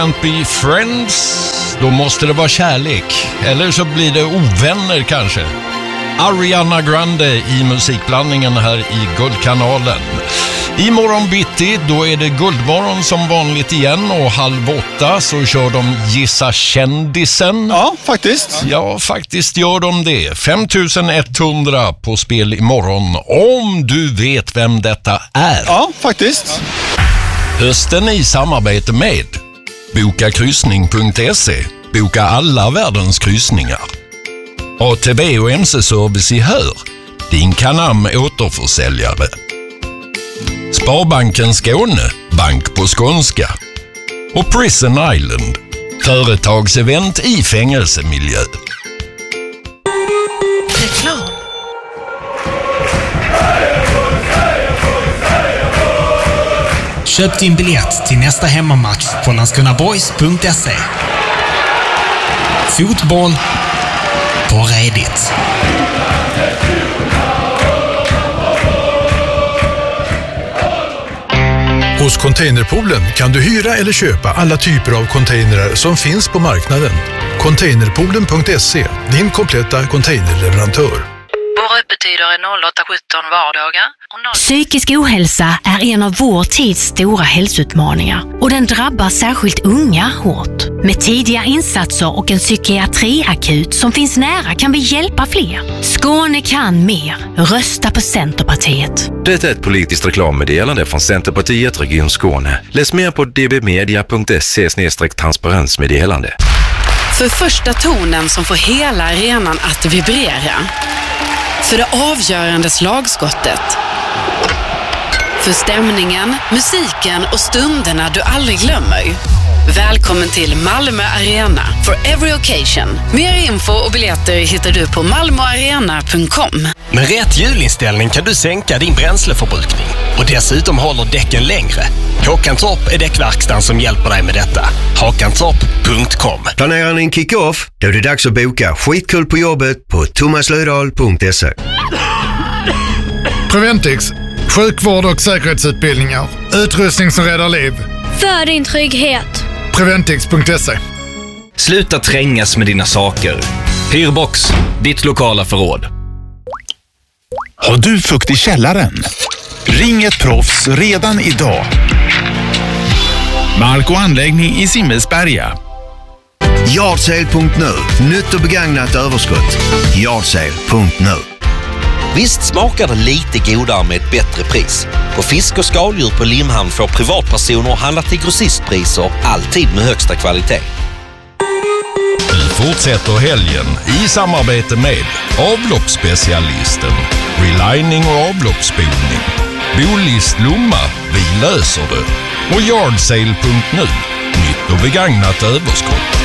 Can't be friends, då måste det vara kärlek. Eller så blir det ovänner kanske. Ariana Grande i musikblandningen här i Guldkanalen. Imorgon bitti, då är det Guldmorgon som vanligt igen, och 7:30 så kör de Gissa kändisen. Ja, faktiskt. Ja, faktiskt gör de det. 5100 på spel imorgon, om du vet vem detta är. Ja, faktiskt. Hösten i samarbete med bokakryssning.se. Boka alla världens kryssningar. ATV och MC-service i Hör. Din Kanam återförsäljare. Sparbanken Skåne. Bank på skånska. Och Prison Island. Företagsevent i fängelsemiljö. Reklam. Köp din biljett till nästa hemmamatch på landskrona.boys.se. Fotboll på redigt. Hos Containerpoolen kan du hyra eller köpa alla typer av containrar som finns på marknaden. Containerpoolen.se, din kompletta containerleverantör. Våra öppettider är 08-17 vardagar och 0... Psykisk ohälsa är en av vår tids stora hälsoutmaningar, och den drabbar särskilt unga hårt. Med tidiga insatser och en psykiatriakut som finns nära kan vi hjälpa fler. Skåne kan mer. Rösta på Centerpartiet. Det är ett politiskt reklammeddelande från Centerpartiet Region Skåne. Läs mer på dbmedia.se/transparensmeddelande. För första tonen som får hela arenan att vibrera. För det avgörande slagskottet. För stämningen, musiken och stunderna du aldrig glömmer. Välkommen till Malmö Arena for every occasion. Mer info och biljetter hittar du på malmoarena.com. Med rätt hjulinställning kan du sänka din bränsleförbrukning. Och dessutom håller däcken längre. Håkantorp är däckverkstan som hjälper dig med detta. Håkantorp.com. Planerar ni en kick-off? Då är det dags att boka skitkul på jobbet på thomaslödahl.se. Preventix, sjukvård och säkerhetsutbildningar. Utrustning som räddar liv. För din trygghet. Preventix.se. Sluta trängas med dina saker. Hyrbox, ditt lokala förråd. Har du fukt i källaren? Ring ett proffs redan idag. Mark och anläggning i Simmelsberga. Yardsale.nu. Nytt och begagnat överskott. Yardsale.nu. Visst smakar det lite godare med ett bättre pris. På fisk och skaldjur på Limhamn får privatpersoner handla till grossistpriser, alltid med högsta kvalitet. Vi fortsätter helgen i samarbete med avloppsspecialisten, relining och avloppsspolning, Bolist Lomma, vi löser det, och Yardsale.nu, nytt och begagnat överskott.